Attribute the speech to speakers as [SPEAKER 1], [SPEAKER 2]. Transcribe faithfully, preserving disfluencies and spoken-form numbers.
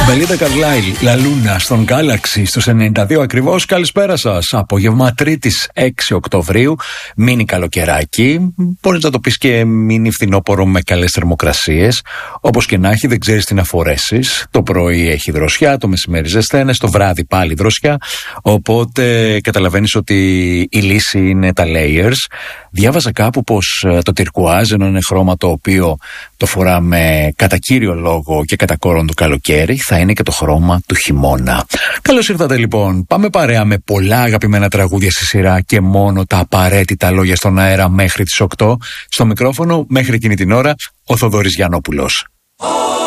[SPEAKER 1] Μπελίντα Καρλάιλ, La Luna στον Galaxy στους ενενήντα δύο ακριβώς. Καλησπέρα σας. Απόγευμα Τρίτης έξι Οκτωβρίου. Μίνι καλοκαιράκι. Μπορείς να το πεις και μίνι φθινόπωρο με καλές θερμοκρασίες. Όπως και να έχει, δεν ξέρεις τι να φορέσεις. Το πρωί έχει δροσιά, το μεσημέρι ζεσταίνες, το βράδυ πάλι δροσιά. Οπότε καταλαβαίνεις ότι η λύση είναι τα layers. Διάβαζα κάπου πως το τυρκουάζ, ενώ είναι χρώμα το οποίο το φοράμε κατά κύριο λόγο και κατά κόρον του καλοκαίρι, θα είναι και το χρώμα του χειμώνα. Καλώς ήρθατε λοιπόν. Πάμε παρέα με πολλά αγαπημένα τραγούδια στη σειρά και μόνο τα απαραίτητα λόγια στον αέρα μέχρι τις οκτώ. Στο μικρόφωνο μέχρι εκείνη την ώρα ο Θοδωρής Γιαννόπουλος.